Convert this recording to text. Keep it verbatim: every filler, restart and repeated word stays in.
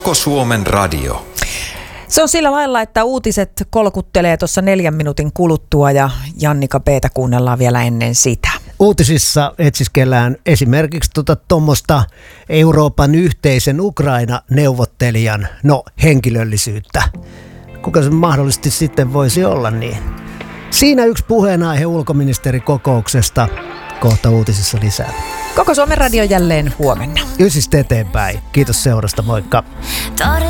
Koko Suomen radio. Se on sillä lailla, että uutiset kolkuttelee tuossa neljän minuutin kuluttua ja Jannika B:tä kuunnellaan vielä ennen sitä. Uutisissa etsiskellään esimerkiksi tuota tuommoista Euroopan yhteisen Ukraina-neuvottelijan no, henkilöllisyyttä. Kuka se mahdollisesti sitten voisi olla niin? Siinä yksi puheenaihe ulkoministerikokouksesta. Kohta uutisissa lisää. Koko Suomen radio jälleen huomenna. Ysistä eteenpäin. Kiitos seurasta, moikka.